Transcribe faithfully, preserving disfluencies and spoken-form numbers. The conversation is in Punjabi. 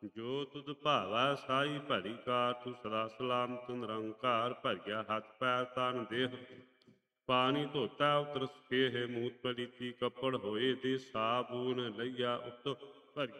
ਜੋ ਤੁਧ ਭਾਵੈ ਸਾਈ ਭਰੀ ਕਾਰ, ਤੂੰ ਸਦਾ ਸਲਾਮਤ ਨਿਰੰਕਾਰ। ਭਰਿਆ ਹੱਥ ਪੈਰ ਤਨ ਦੇਹ, ਪਾਣੀ ਧੋਤਾ ਉਤਰ ਸਕੇਹ। ਮੂਤ ਪਲੀਤੀ ਕੱਪੜ ਹੋਏ ਦੇ, ਸਾਬੂਨ ਲਈਆ ਉਤ ਭਰੀ।